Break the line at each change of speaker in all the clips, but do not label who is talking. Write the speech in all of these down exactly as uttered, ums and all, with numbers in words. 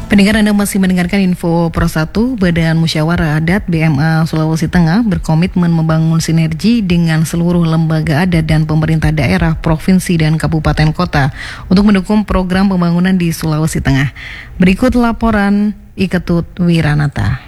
Pendengar, Anda masih mendengarkan info Pro satu. Badan Musyawarah Adat B M A Sulawesi Tengah berkomitmen membangun sinergi dengan seluruh lembaga adat dan pemerintah daerah, provinsi dan kabupaten kota untuk mendukung program pembangunan di Sulawesi Tengah. Berikut laporan Iketut Wiranata.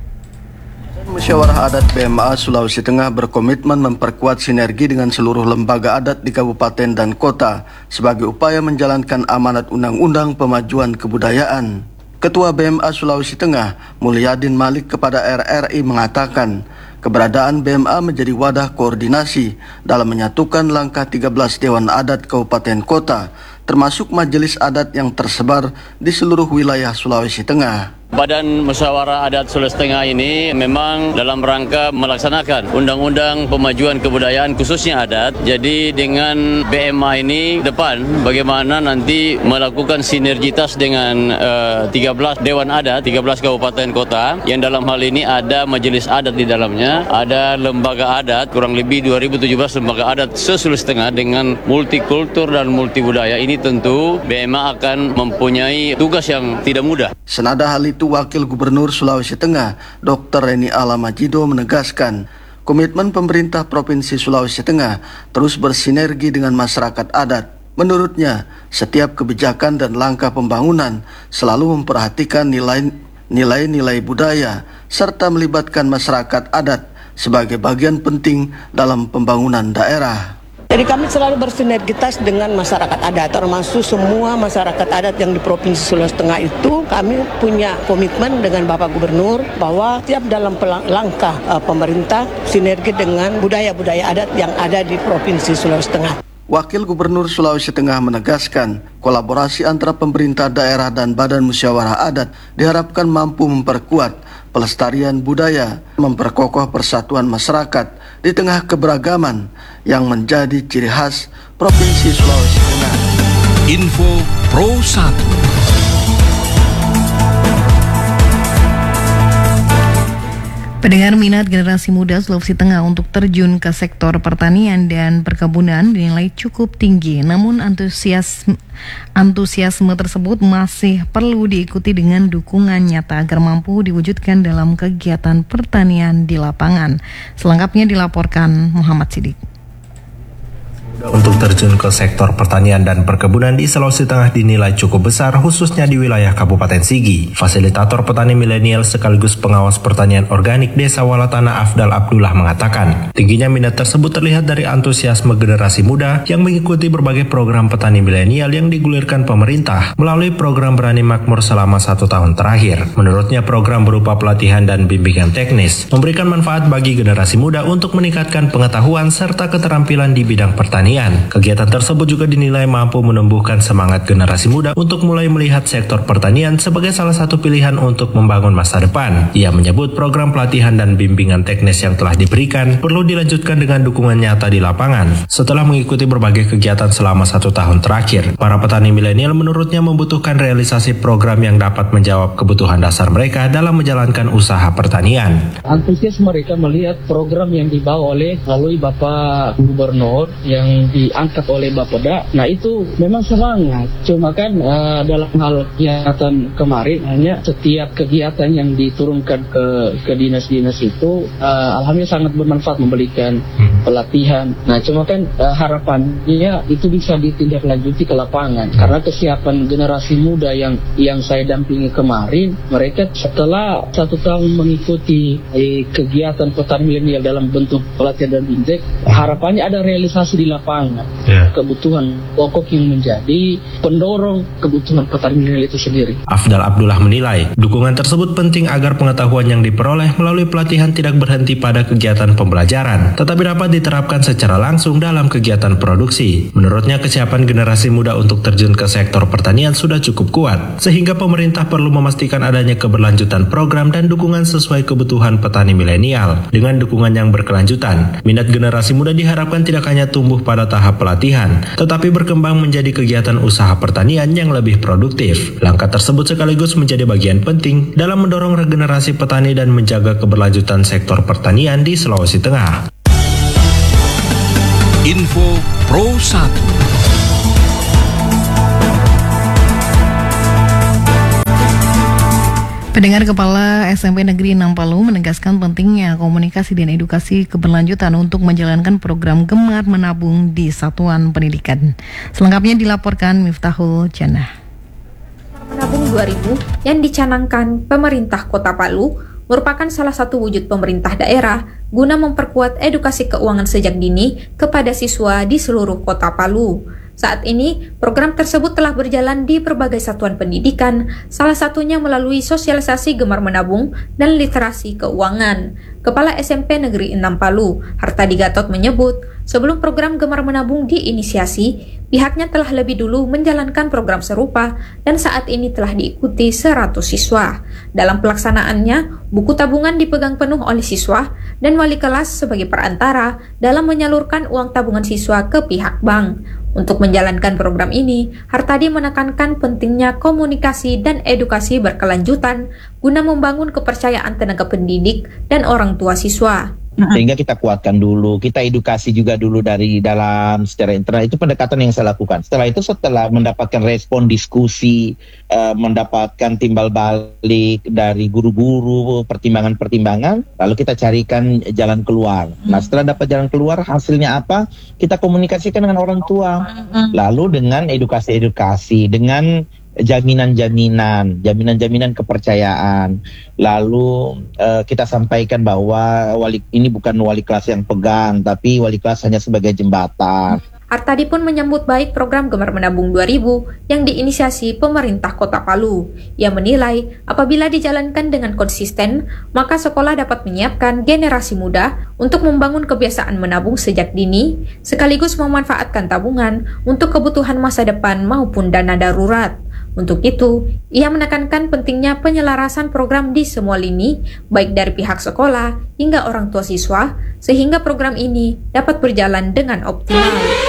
Musyawarah Adat B M A Sulawesi Tengah berkomitmen memperkuat sinergi dengan seluruh lembaga adat di kabupaten dan kota sebagai upaya menjalankan amanat Undang-Undang Pemajuan Kebudayaan. Ketua B M A Sulawesi Tengah, Mulyadin Malik kepada R R I mengatakan, keberadaan B M A menjadi wadah koordinasi dalam menyatukan langkah tiga belas Dewan Adat Kabupaten Kota, termasuk majelis adat yang tersebar di seluruh wilayah Sulawesi Tengah.
Badan Musyawarah Adat Sulawesi Tengah ini memang dalam rangka melaksanakan Undang-Undang Pemajuan Kebudayaan khususnya adat. Jadi dengan B M A ini depan bagaimana nanti melakukan sinergitas dengan uh, tiga belas Dewan Adat, tiga belas kabupaten kota yang dalam hal ini ada majelis adat di dalamnya, ada lembaga adat, kurang lebih dua ribu tujuh belas lembaga adat se-Sulawesi Tengah dengan multikultur dan multibudaya. Ini tentu B M A akan mempunyai tugas yang tidak mudah.
Senada hal itu, Wakil Gubernur Sulawesi Tengah, Doktor Reni Alamajido menegaskan, komitmen pemerintah Provinsi Sulawesi Tengah terus bersinergi dengan masyarakat adat. Menurutnya, setiap kebijakan dan langkah pembangunan selalu memperhatikan nilai-nilai budaya serta melibatkan masyarakat adat sebagai bagian penting dalam pembangunan daerah.
Jadi kami selalu bersinergitas dengan masyarakat adat, termasuk semua masyarakat adat yang di Provinsi Sulawesi Tengah itu. Kami punya komitmen dengan Bapak Gubernur bahwa setiap dalam langkah uh, pemerintah sinergi dengan budaya-budaya adat yang ada di Provinsi Sulawesi Tengah.
Wakil Gubernur Sulawesi Tengah menegaskan, kolaborasi antara pemerintah daerah dan Badan Musyawarah Adat diharapkan mampu memperkuat pelestarian budaya, memperkokoh persatuan masyarakat di tengah keberagaman yang menjadi ciri khas Provinsi Sulawesi Tengah.
Info Pro satu.
Pendengar, minat generasi muda Sulawesi Tengah untuk terjun ke sektor pertanian dan perkebunan dinilai cukup tinggi. Namun antusiasme, antusiasme tersebut masih perlu diikuti dengan dukungan nyata agar mampu diwujudkan dalam kegiatan pertanian di lapangan. Selengkapnya dilaporkan Muhammad Sidik.
Untuk terjun ke sektor pertanian dan perkebunan di Sulawesi Tengah dinilai cukup besar, khususnya di wilayah Kabupaten Sigi. Fasilitator petani milenial sekaligus pengawas pertanian organik Desa Walatana Afdal Abdullah mengatakan, tingginya minat tersebut terlihat dari antusiasme generasi muda yang mengikuti berbagai program petani milenial yang digulirkan pemerintah melalui program Berani Makmur selama satu tahun terakhir. Menurutnya, program berupa pelatihan dan bimbingan teknis memberikan manfaat bagi generasi muda untuk meningkatkan pengetahuan serta keterampilan di bidang pertanian. Kegiatan tersebut juga dinilai mampu menumbuhkan semangat generasi muda untuk mulai melihat sektor pertanian sebagai salah satu pilihan untuk membangun masa depan. Ia menyebut program pelatihan dan bimbingan teknis yang telah diberikan perlu dilanjutkan dengan dukungan nyata di lapangan. Setelah mengikuti berbagai kegiatan selama satu tahun terakhir, para petani milenial menurutnya membutuhkan realisasi program yang dapat menjawab kebutuhan dasar mereka dalam menjalankan usaha pertanian.
Antusias mereka melihat program yang dibawa oleh melalui Bapak Gubernur yang diangkat oleh Bapeda. Nah, itu memang semangat. Cuma kan uh, dalam hal kegiatan kemarin hanya setiap kegiatan yang diturunkan ke ke dinas-dinas itu uh, alhamdulillah sangat bermanfaat, memberikan pelatihan. Nah, cuma kan uh, harapannya itu bisa ditindaklanjuti ke lapangan. Karena kesiapan generasi muda yang yang saya dampingi kemarin, mereka setelah satu tahun mengikuti eh, kegiatan petani milenial dalam bentuk pelatihan dan bimbingan, harapannya ada realisasi di lapangan. Yeah. Kebutuhan pokok yang menjadi pendorong kebutuhan petani milenial itu sendiri.
Afdal Abdullah menilai dukungan tersebut penting agar pengetahuan yang diperoleh melalui pelatihan tidak berhenti pada kegiatan pembelajaran, tetapi dapat diterapkan secara langsung dalam kegiatan produksi. Menurutnya, kesiapan generasi muda untuk terjun ke sektor pertanian sudah cukup kuat, sehingga pemerintah perlu memastikan adanya keberlanjutan program dan dukungan sesuai kebutuhan petani milenial. Dengan dukungan yang berkelanjutan, minat generasi muda diharapkan tidak hanya tumbuh pada tahap pelatihan, tetapi berkembang menjadi kegiatan usaha pertanian yang lebih produktif. Langkah tersebut sekaligus menjadi bagian penting dalam mendorong regenerasi petani dan menjaga keberlanjutan sektor pertanian di Sulawesi Tengah.
Info Pro satu.
Pendengar, Kepala S M P Negeri enam Palu menegaskan pentingnya komunikasi dan edukasi keberlanjutan untuk menjalankan program Gemar Menabung di satuan pendidikan. Selengkapnya dilaporkan Miftahul Jannah.
Menabung dua ribu yang dicanangkan pemerintah Kota Palu merupakan salah satu wujud pemerintah daerah guna memperkuat edukasi keuangan sejak dini kepada siswa di seluruh Kota Palu. Saat ini, program tersebut telah berjalan di berbagai satuan pendidikan, salah satunya melalui sosialisasi Gemar Menabung dan literasi keuangan. Kepala S M P Negeri enam Palu, Hartadi Gatot menyebut, sebelum program Gemar Menabung diinisiasi, pihaknya telah lebih dulu menjalankan program serupa dan saat ini telah diikuti seratus siswa. Dalam pelaksanaannya, buku tabungan dipegang penuh oleh siswa dan wali kelas sebagai perantara dalam menyalurkan uang tabungan siswa ke pihak bank. Untuk menjalankan program ini, Hartadi menekankan pentingnya komunikasi dan edukasi berkelanjutan guna membangun kepercayaan tenaga pendidik dan orang tua siswa.
Sehingga kita kuatkan dulu, kita edukasi juga dulu dari dalam secara internal. Itu pendekatan yang saya lakukan. Setelah itu, setelah mendapatkan respon diskusi, uh, mendapatkan timbal balik dari guru-guru, pertimbangan-pertimbangan, lalu kita carikan jalan keluar. Nah, setelah dapat jalan keluar, hasilnya apa? Kita komunikasikan dengan orang tua, lalu dengan edukasi-edukasi, dengan jaminan-jaminan, jaminan-jaminan kepercayaan. Lalu uh, kita sampaikan bahwa wali ini bukan wali kelas yang pegang, tapi wali kelas hanya sebagai jembatan.
Hartadi pun menyambut baik program Gemar Menabung dua ribu yang diinisiasi pemerintah Kota Palu. Ia menilai apabila dijalankan dengan konsisten, maka sekolah dapat menyiapkan generasi muda untuk membangun kebiasaan menabung sejak dini, sekaligus memanfaatkan tabungan untuk kebutuhan masa depan maupun dana darurat. Untuk itu, ia menekankan pentingnya penyelarasan program di semua lini, baik dari pihak sekolah hingga orang tua siswa, sehingga program ini dapat berjalan dengan optimal.